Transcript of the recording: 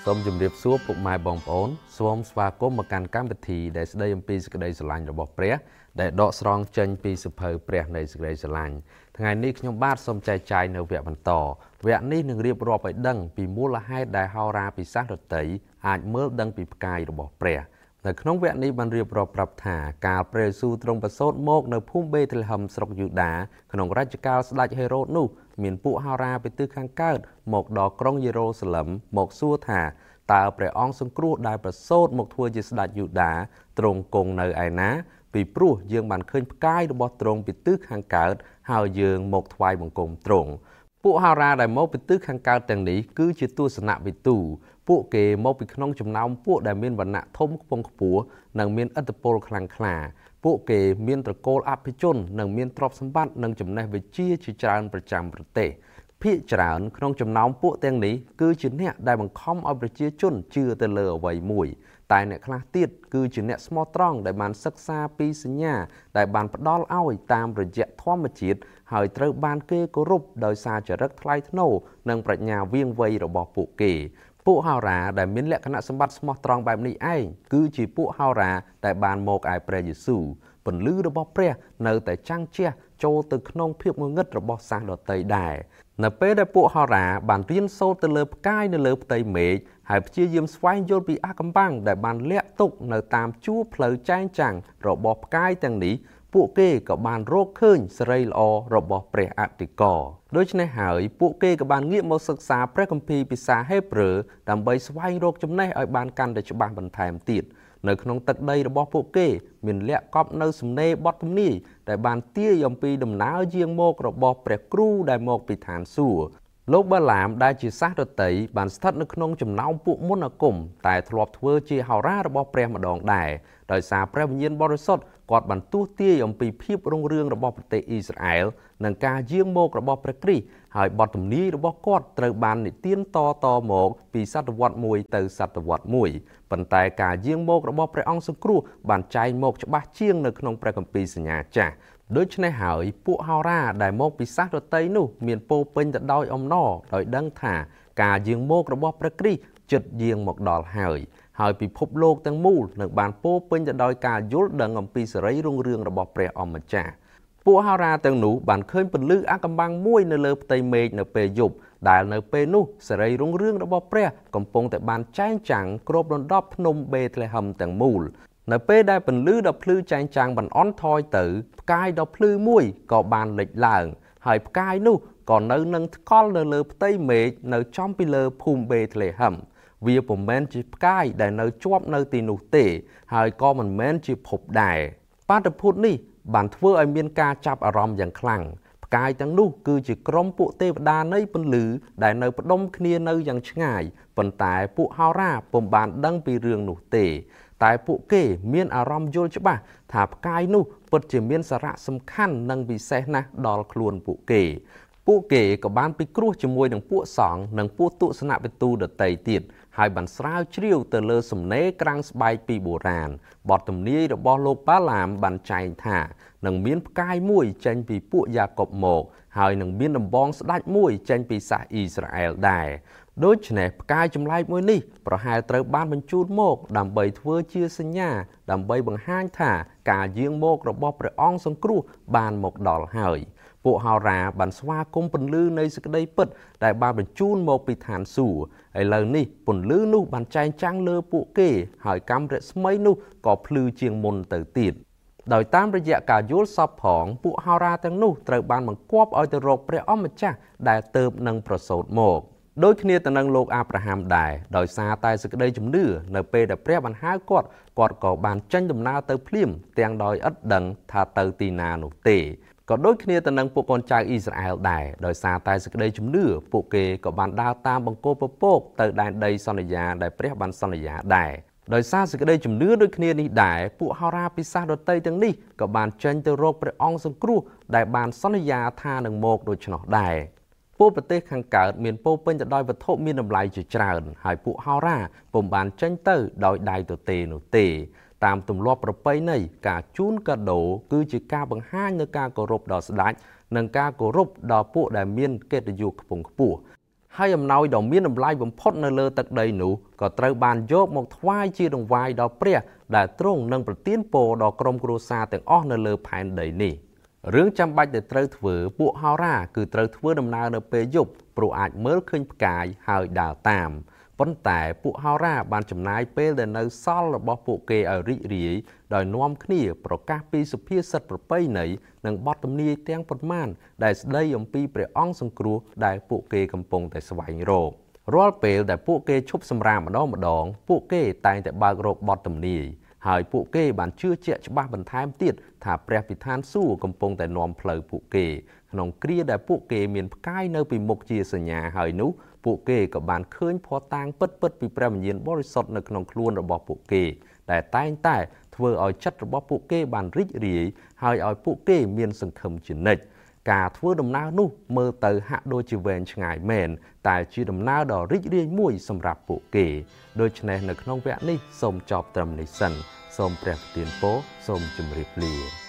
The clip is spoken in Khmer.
សូមជម្រាបសួរពុកម៉ែបងប្អូនសូមស្វាគមន៍មកកាន់កម្មវិធីដែលស្ដីអំពីសេចក្ដីស្រឡាញ់របស់ព្រះដែលដកស្រង់ចេញពីសភៅព្រះនៃសេចក្ដីស្រឡាញ់ថ្ងៃនេះខ្ញុំបាទសូមចែកចាយនៅវគ្គបន្តវគ្គនេះនឹងរៀបរាប់ឲ្យដឹងពីមូលហេតុដែលហោរាពិសាសដតីអាចមើលដឹងពីផ្កាយរបស់ព្រះនៅក្នុងវគ្គនេះបានរៀបរាប់ប្រាប់ថាកាលព្រះយេស៊ូវទ្រង់ប្រសូតមកនៅភូមិបេតលេហឹមស្រុកយូដាក្នុងរជ្ជកាលស្ដេចហេរ៉ូតនោះមានពួកហោរាពីទិសខាងកើតមកដល់ក្រុងយេរូសាឡឹមមកសួរថាតើព្រះអង្គសង្គ្រោះដែលប្រសូតមកធ្វើជាស្ដេចយូដាទ្រង់គង់នៅឯណាពីព្រោះយើងបានឃើញផ្កាយរបស់ទ្រង់ពីទិសខាងកើតហើយយើងមកថ្វាយបង្គំទ្រង់ពួកហោរាដែលមកពីទិសខាងកើតទាំងនេះគឺជាទស្សនវិទូពួកគេមកពីក្នុងចំណោមពួកដែលមានវណ្ណៈធំខ្ពង់ខ្ពស់និងមានឥទ្ធិពលខ្លាំងក្លាពួកគេមានត្រកូលអភិជននិងមានទ្រព្យសម្បត្តិនិងចំណេះវិជ្ជាជាច្រើនប្រចាំប្រទេសភាគច្រើនក្នុងចំណោមពួកទាំងនេះគឺជាអ្នកដែលបង្ខំឲ្យប្រជាជនជឿទៅលើអ្វីមួយតែអ្នកខ្លះទៀតគឺជាអ្នកស្មោះត្រង់ដែលបានសិក្សាពីសញ្ញាដែលបានផ្ដល់ឲ្យតាមរយៈធម្មជាតិហើយត្រូវបានគេគោរពដោយសារចរិតថ្លៃថ្នូរនិងប្រាជ្ញាវាងវៃរបស់ពួកគេពួកហោរាដែលមានលក្ខណៈសម្បត្តិស្មោះត្រង់បែបនេះឯងគឺជាពួកហោរាដែលបានមកឯព្រះយេស៊ូវពន្លឺរបស់ព្រះនៅតែចាំងជះចូលទៅក្នុងភាពងងឹតរបស់សាសដតីដែរនៅពេលដែលពួកហោរាបានរៀនសូត្រទៅលើផ្កាយនៅលើផ្ទៃមេឃហើយព្យាយាមស្វែងយល់ពីអាថ៌កំបាំងដែលបានលាក់ទុកនៅតាមជួរផ្លូវចែងចាំងរបស់ផ្កាយទាំងនេះពួកគេក៏បានរកឃើញសេរីល្អរបស់ព្រះអធិការដូច្នេះហើយពួកគេក៏បានងាកមកសិក្សាព្រះគម្ពីរភាសាហេប្រឺដើម្បីស្វែងរកចំណេះឲ្យបានកាន់តែច្បាស់បន្ថែមទៀតនៅក្នុងទឹកដីរបស់ពួកគេមានលាក់កប់នៅសំណេរបទទំនាយដែលបានទាយអំពីដំណើរយាងមករបស់ព្រះគ្រូដែលមកពីឋានសួគ៌លោកបាឡាមដែលជាសាសដតីបានស្ថិតនៅក្នុងចំណោមពួកមន្តអាគមតែធ្លាប់ធ្វើជាហោរារបស់ព្រះម្ដងដែរដោយសារព្រះវិញ្ញាណបរិសុទ្ធគាត់បានទស្សទាយអំពីភាពរុងរឿងរបស់ប្រទេសអ៊ីស្រាអែលនិងការយាងមករបស់ព្រះគ្រីស្ទហើយបទទំនាយរបស់គាត់ត្រូវបាននិទានតមកពីសតវត្ស1ទៅសតវត្ស1ប៉ុន្តែការយាងមករបស់ព្រះអង្គសង្គ្រោះបានចែងមកច្បាស់ជាងនៅក្នុងព្រះគម្ពីរសញ្ញាចាស់ដូច្នេះហើយពួកហោរាដែលមកពីសាសដតីនោះមានពោពេញទៅដោយអំណរដោយដឹងថាការយាងមករបស់ព្រះគ្រីស្ទជិតយាងមកដល់ហើយពិភពលោកទាំងមូលនឹងបានពោពេញទៅដោយការយល់ដឹងអំពីសេរីរុងរឿងរបស់ព្រះអម្ចាស់ពួកហោរាទាំងនោះបានឃើញពន្លឺអាថ៌កំបាំងមួយនៅលើផ្ទៃមេឃនៅពេលយប់ដែលនៅពេលនោះសេរីរុងរឿងរបស់ព្រះកំពុងតែបានចែងចាំងគ្របដណ្ដប់ភ្នំបេតលេហឹមទាំងមូលនៅពេលដែលពន្លឺដ៏ភ្លឺចែងចាំងបានអន់ថយទៅផ្កាយដ៏ភ្លឺមួយក៏បានលេចឡើងហើយផ្កាយនោះក៏នៅនឹងថ្កល់នៅលើផ្ទៃមេឃនៅចំពីលើភូមិបេតលេហឹមវាពុំមែនជាផ្កាយដែលនៅជាប់នៅទីនោះទេហើយក៏មិនមែនជាភពដែរបាតុភូតនេះបានធ្វើឲ្យមានការចាប់អារម្មណ៍យ៉ាងខ្លាំងផ្កាយទាំងនោះគឺជាក្រុមពួកទេវតានៃពន្លឺដែលនៅផ្ដុំគ្នានៅយ៉ាងឆ្ងាយប៉ុន្តែពួកហោរាពុំបានដឹងពីរឿងនោះទេតែពួកគេមានអារម្មណ៍យល់ច្បាស់ថាផ្កាយនោះពិតជាមានសារៈសំខាន់និងពិសេសណាស់ដល់ខ្លួនពួកគេក៏បានពិគ្រោះជាមួយនឹងពួកសង្ឃនិងពួកទស្សនវិទូដតីទៀតហើយបានស្រាវជ្រាវទៅលើសំណេរក្រាំងស្បែកពីបុរាណបទទំនាយរបស់លោកបាឡាមបានចែងថានឹងមានផ្កាយមួយចេញពីពួកយ៉ាកុបមកហើយនឹងមានដំបងស្ដេចមួយចេញពីសាសអ៊ីស្រាអែលដែរដូច្នេះផ្កាយចម្លែកមួយនេះប្រហែលត្រូវបានបញ្ជូនមកដើម្បីធ្វើជាសញ្ញាដើម្បីបង្ហាញថាការយាងមករបស់ព្រះអង្គសង្គ្រោះបានមកដល់ហើយពួកហោរាបានស្វាគមន៍ពន្លឺនៃសេចក្តីពិតដែលបានបញ្ជូនមកពីឋានសួគ៌ឥឡូវនេះពន្លឺនោះបានចែងចាំងលើពួកគេហើយកាំរស្មីនោះក៏ភ្លឺជាងមុនទៅទៀតដោយតាមរយៈការយល់សពផងពួកហោរាទាំងនោះត្រូវបានបង្គាប់ឲ្យទៅរកព្រះអម្ចាស់ដែលទើបនឹងប្រសូតមកដូចគ្នាទៅនឹងលោកអាប់រ៉ាហាំដែរដោយសារតែសេចក្តីជំនឿនៅពេលដែលព្រះបានហៅគាត់ក៏បានចេញដំណើរទៅភ្លាមទាំងដោយឥតដឹងថាទៅទីណានោះទេក៏ដូចគ្នាទៅនឹងពួកកូនចៅអ៊ីស្រាអែលដែរដោយសារតែសេចក្តីជំនឿពួកគេក៏បានដើរតាមបង្គោលពពកទៅដែនដីសន្យាដែលព្រះបានសន្យាដែរដោយសារសេចក្តីជំនឿដូចគ្នានេះដែរពួកហោរាពិសាសដតីទាំងនេះក៏បានចេញទៅរកព្រះអង្គសង្គ្រោះដែលបានសន្យាថានឹងមកដូច្នោះដែរពួកប្រទេសខាងកើតមានពោពេញទៅដោយវត្ថុមានតម្លៃជាច្រើនហើយពួកហោរាពុំបានចេញទៅដោយដៃទទេនោះទេតាមទម្លាប់ប្រពៃណីការជូនកាដូគឺជាការបង្ហាញនូវការគោរពដល់ស្ដេចនិងការគោរពដល់ពួកដែលមានកិត្តិយសខ្ពង់ខ្ពស់ហហើយអំណោយដ៏មានតម្លៃបំផុតនៅលើទឹកដីនោះក៏ត្រូវបានយកមកថ្វាយជាដង្វាយដល់ព្រះដែលទ្រង់នឹងប្រទានពរដល់ក្រុមគ្រួសារទាំងអស់នៅលើផែនដីនេះរឿងចាំបាច់ដែលត្រូវធ្វើពួកហោរាគឺត្រូវធ្វើដំណើរនៅពេលយប់ព្រោះអាចមើលឃើញផ្កាយហើយដើរតាមប៉ុន្តែពួកហោរាបានចំណាយពេលដែលនៅសល់របស់ពួកគេឲ្យរីករាយដោយនាំគ្នាប្រកាសពីសុភាសិតប្រពៃណីនិងបទទំនាយទាំងប៉ុន្មានដែលស្ដីអំពីព្រះអង្គសង្គ្រោះដែលពួកគេកំពុងតែស្វែងរករាល់ពេលដែលពួកគេឈប់សម្រាកម្ដងពួកគេតែងតែបើករកបទទំនាយហើយពួកគេបានជឿជាក់ច្បាស់បន្ថែមទៀតថាព្រះពិធានសួគ៌កំពុងតែនាំផ្លូវពួកគេក្នុងគ្រាដែលពួកគេមានផ្កាយនៅពីមុខជាសញ្ញាហើយនោះពួកគេក៏បានឃើញភ័ស្តុតាងពិតៗពីព្រះវិញ្ញាណបរិសុទ្ធនៅក្នុងខ្លួនរបស់ពួកគេដែលតែងតែធ្វើឲ្យចិត្តរបស់ពួកគេបានរីករាយហើយឲ្យពួកគេមានសង្ឃឹមជានិច្ចការធ្វើដំណើរនោះមើលទៅហាក់ដូចជាវែងឆ្ងាយមែនតែជាដំណើរដ៏រីករាយមួយសម្រាប់ពួកគេដូច្នេះនៅក្នុងវគ្គនេះសូមចប់ត្រឹមនេះសិនសូមព្រះប្រទានពរសូមជម្រាបលា